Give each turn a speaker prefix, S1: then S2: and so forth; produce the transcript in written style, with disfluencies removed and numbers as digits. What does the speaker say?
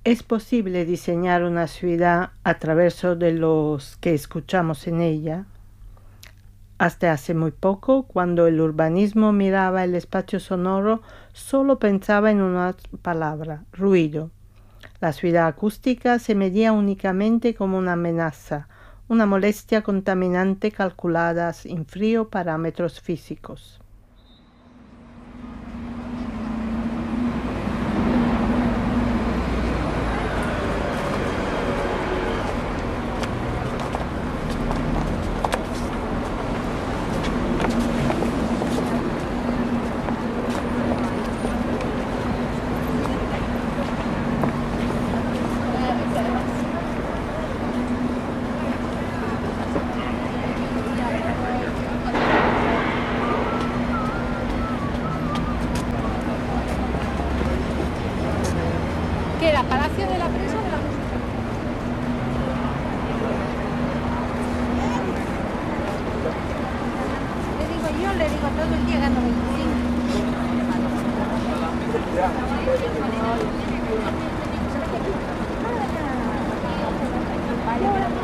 S1: Es posible diseñar una ciudad a través de los que escuchamos en ella. Hasta hace muy poco, cuando el urbanismo miraba el espacio sonoro, solo pensaba en una palabra: ruido. La ciudad acústica se medía únicamente como una amenaza, una molestia contaminante calculada en frío parámetros físicos.
S2: ¿Qué era? ¿Palacio de la Prensa o de la Música? Le digo todo el día gano 25.